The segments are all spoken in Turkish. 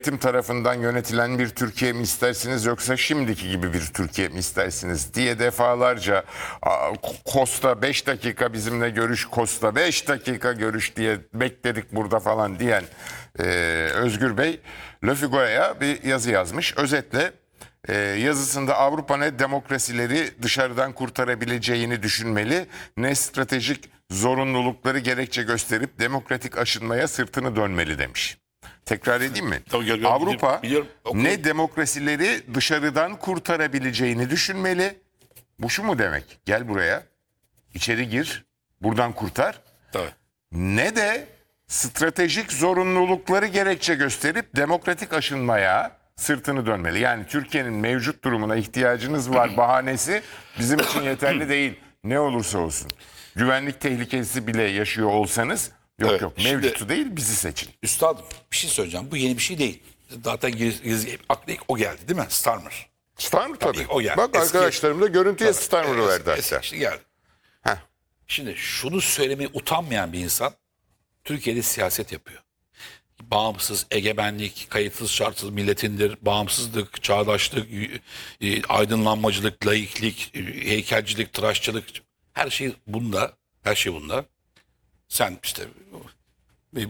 Yönetim tarafından yönetilen bir Türkiye mi istersiniz yoksa şimdiki gibi bir Türkiye mi istersiniz diye defalarca Costa 5 dakika bizimle görüş, Costa 5 dakika görüş diye bekledik burada falan diyen Özgür Bey Le Figaro'ya bir yazı yazmış. Özetle yazısında Avrupa ne demokrasileri dışarıdan kurtarabileceğini düşünmeli, ne stratejik zorunlulukları gerekçe gösterip demokratik aşınmaya sırtını dönmeli demiş. Tekrar edeyim mi? Tabii, Avrupa biliyorum. ne demokrasileri dışarıdan kurtarabileceğini düşünmeli. Bu şu mu demek? Gel buraya, içeri gir, buradan kurtar. Tabii. Ne de stratejik zorunlulukları gerekçe gösterip demokratik aşınmaya sırtını dönmeli. Yani Türkiye'nin mevcut durumuna ihtiyacınız var bahanesi bizim için yeterli değil. Ne olursa olsun. Güvenlik tehlikesi bile yaşıyor olsanız yok Evet, yok şimdi- mevcutu değil bizi seçin. Üstadım bir şey söyleyeceğim. Bu yeni bir şey değil. Zaten aklı ilk o geldi değil mi? Starmer. Starmer tabii. o yani. Bak Eski- arkadaşlarım da görüntüye Starmer'ı verdi hatta. Eski geldi. Heh. Şimdi şunu söylemeye utanmayan bir insan Türkiye'de siyaset yapıyor. Bağımsız, egemenlik, kayıtsız şartsız milletindir, bağımsızlık, çağdaşlık, aydınlanmacılık, laiklik, heykelcilik, tıraşçılık, her şey bunda, her şey bunda. Sen işte bir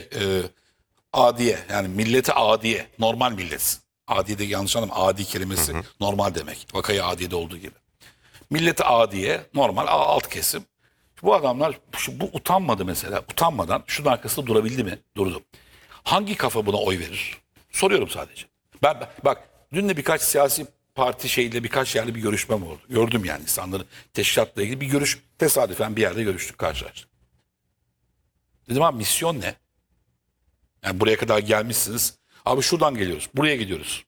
adiye, yani milleti adiye, normal milletsin. Adiye de yanlış anlama, adi kelimesi normal demek. Vakayı adiyede olduğu gibi. Milleti adiye, normal alt kesim. Bu adamlar bu utanmadı mesela. Utanmadan şunun arkasında durabildi mi? Durdu. Hangi kafa buna oy verir? Soruyorum sadece. Bak dün de birkaç siyasi parti şeyle birkaç yerde bir görüşmem oldu. Gördüm yani insanların teşkilatla ilgili bir görüş. Tesadüfen bir yerde görüştük, karşılaştık. Dedim abi misyon ne? Yani buraya kadar gelmişsiniz. Abi şuradan geliyoruz. Buraya gidiyoruz.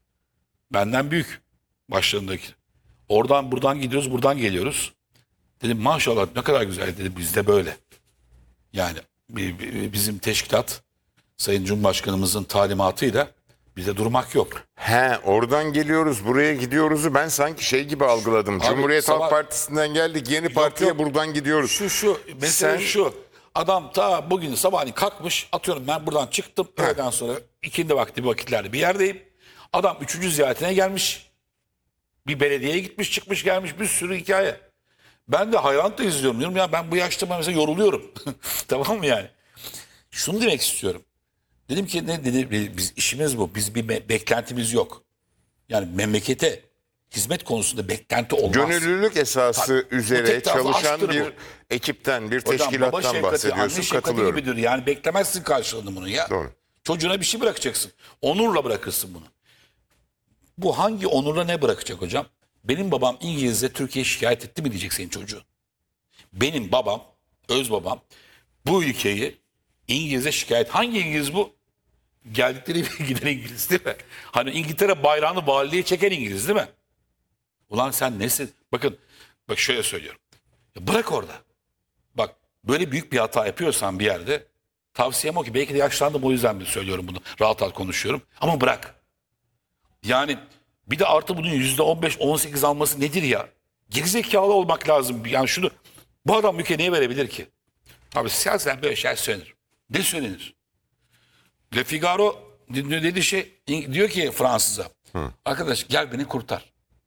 Benden büyük başlarındaki. Oradan buradan gidiyoruz, buradan geliyoruz. Dedim maşallah ne kadar güzel dedi, bizde böyle. Yani bizim teşkilat Sayın Cumhurbaşkanımızın talimatıyla bize durmak yok. He, oradan geliyoruz buraya gidiyoruzu ben sanki şey gibi algıladım. Abi, Cumhuriyet sabah- Halk Partisi'nden geldik yeni partiye yok. buradan gidiyoruz. Şu mesele Sen- şu. Adam ta bugün sabahleyin kalkmış, atıyorum ben buradan çıktım. Öğleden sonra ikindi vakitlerde bir yerdeyim. Adam 3. ziyaretine gelmiş. Bir belediyeye gitmiş, çıkmış, gelmiş, bir sürü hikaye. Ben de hayranlıkla izliyorum. Diyorum ya ben bu yaşta mesela yoruluyorum. Tamam mı yani? Şunu demek istiyorum. Dedim ki ne dedi? Biz işimiz bu. Biz bir beklentimiz yok. Yani memlekete hizmet konusunda beklenti olmaz. Gönüllülük esası üzere tek taraflı çalışan aşktır bir bu. ekipten, bir Hocam, baba teşkilattan şefkati, anne bahsediyorsun. şefkati Katılıyorum. gibidir. Yani beklemezsin karşılığını bunu ya. Doğru. Çocuğuna bir şey bırakacaksın. Onurla bırakırsın bunu. Bu hangi onurla ne bırakacak hocam? Benim babam İngilizce Türkiye'ye şikayet etti mi diyecek senin çocuğun. Benim babam, öz babam bu ülkeyi İngiliz'e şikayet. Hangi İngiliz bu? Geldikleri bir giden İngiliz değil mi? Hani İngiltere bayrağını valiliğe çeken İngiliz değil mi? Ulan sen nesin? Bak şöyle söylüyorum. Ya bırak orada. Bak böyle büyük bir hata yapıyorsan bir yerde tavsiyem o ki belki de yaşlandım o yüzden söylüyorum bunu. Rahat rahat konuşuyorum. Ama bırak. Yani bir de artı bunun %15-18 alması nedir ya? Gerizekalı olmak lazım. Yani şunu bu adam ülkeye neye verebilir ki? Abi siyaseten böyle şeyler söylenir. Ne söylenir? Le Figaro dediği şey diyor ki Fransız'a. Arkadaş gel beni kurtar.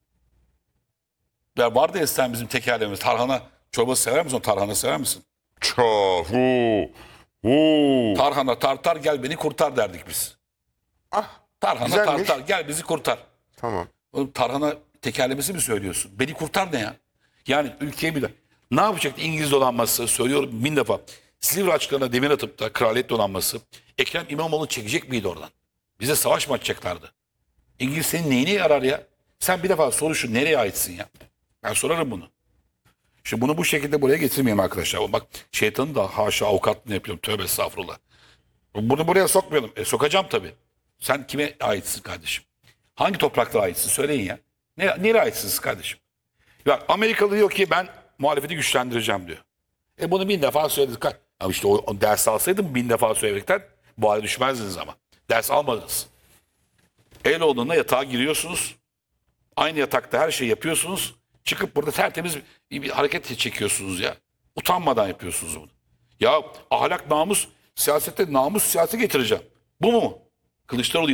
Ya vardı eskiden bizim tekerlememiz. Tarhana çorbası sever misin? Tarhana sever misin? Çok. Tarhana tartar gel beni kurtar derdik biz. Ah, Tarhana güzelmiş. tartar gel bizi kurtar. Tamam. Oğlum tarhana tekerlemesi mi söylüyorsun? Beni kurtar ne ya? Yani ülkeye bir de. Ne yapacaktı İngiliz donanması? Söylüyorum bin defa. Silivri açıklarına demir atıp da kraliyet donanması Ekrem İmamoğlu çekecek miydi oradan? Bize savaş mı açacaklardı? İngiliz senin neyine yarar ya? Sen bir defa soru şu nereye aitsin ya? Ben sorarım bunu. Şimdi bunu bu şekilde buraya getirmeyeyim arkadaşlar. Bak şeytanın da haşa avukatlığını yapıyorum. Tövbe estağfurullah. Bunu buraya sokmayalım. Sokacağım tabii. Sen kime aitsin kardeşim? Hangi topraklara aitsin? Söyleyin ya. Nereye aitsiniz kardeşim? Ya Amerikalı diyor ki ben muhalefeti güçlendireceğim diyor. Bunu bin defa söyledik. Ama işte o ders alsaydım bin defa söylemekten bu hale düşmezdiniz ama. Ders almadınız. El olduğunda yatağa giriyorsunuz. Aynı yatakta her şeyi yapıyorsunuz. Çıkıp burada tertemiz bir hareket çekiyorsunuz ya. Utanmadan yapıyorsunuz bunu. Ya ahlak namus siyasette namus siyasete getireceğim. Bu mu? Kılıçdaroğlu